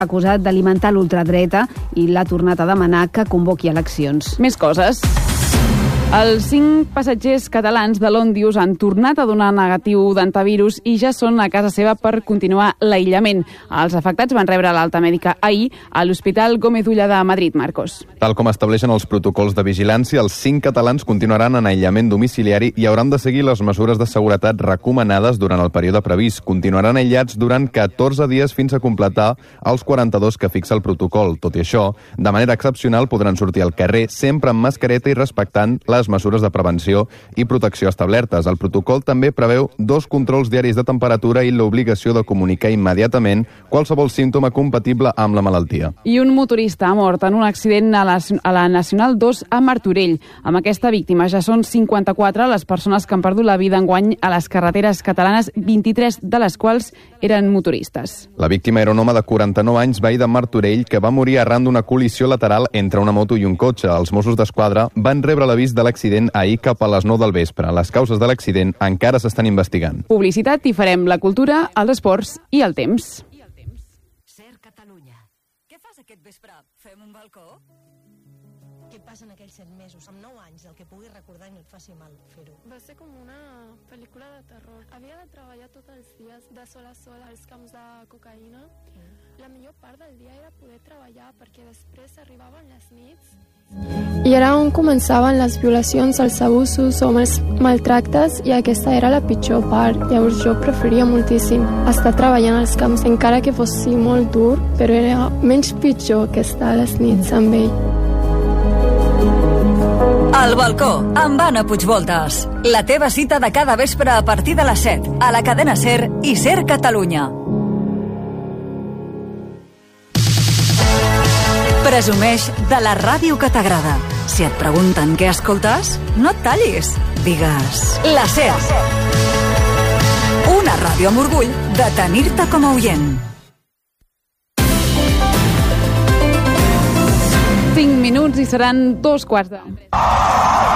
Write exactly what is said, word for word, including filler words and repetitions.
acusat d'alimentar l'ultradreta i l'ha tornat a demanar que convoqui eleccions. Més coses. Els cinc passatgers catalans de l'Òndius han tornat a donar negatiu d'antivirus i ja són a casa seva per continuar l'aïllament. Els afectats van rebre l'alta mèdica ahir a l'Hospital Gómez Ulla de Madrid, Marcos. Tal com estableixen els protocols de vigilància, els cinc catalans continuaran en aïllament domiciliari i hauran de seguir les mesures de seguretat recomanades durant el període previst. Continuaran aïllats durant catorze dies fins a completar els quaranta-dos que fixa el protocol. Tot i això, de manera excepcional podran sortir al carrer sempre amb mascareta i respectant les mesures de prevenció i protecció establertes. El protocol també preveu dos controls diaris de temperatura i l'obligació de comunicar immediatament qualsevol símptoma compatible amb la malaltia. I un motorista ha mort en un accident a la, a la Nacional dos a Martorell. Amb aquesta víctima ja són cinquanta-quatre les persones que han perdut la vida enguany a les carreteres catalanes, vint-i-tres de les quals eren motoristes. La víctima era un home de quaranta-nou anys, veí de Martorell, que va morir arran d'una col·lisió lateral entre una moto i un cotxe. Els Mossos d'Esquadra van rebre l'avís de l'accident ahir cap a les nou del vespre. Les causes de l'accident encara s'estan investigant. Publicitat i farem la cultura, els esports i el temps. Ser Catalunya. Què fas aquest vespre? Fem un balcó? Què passa en aquells set mesos, amb nou anys, el que puguis recordar i no et faci mal fer-ho? Va ser com una pel·lícula de terror. Havia de treballar tots els dies de sol a sol als camps de cocaïna. La millor part del dia era poder treballar perquè després arribaven les nits. I era on començaven les violacions, els abusos o els maltractes, i aquesta era la pitjor part. Llavors jo preferia moltíssim estar treballant als camps, encara que fos molt dur, però era menys pitjor que estar a les nits amb ell. El balcó, amb Anna Puigvoltes. La teva cita de cada vespre a partir de les set, a la cadena SER i SER Catalunya. Presumeix de la ràdio que t'agrada. Si et pregunten què escoltes, no et tallis. Digues la SER. Una ràdio amb orgull de tenir-te com a oient. Cinc minuts i seran dos quarts de...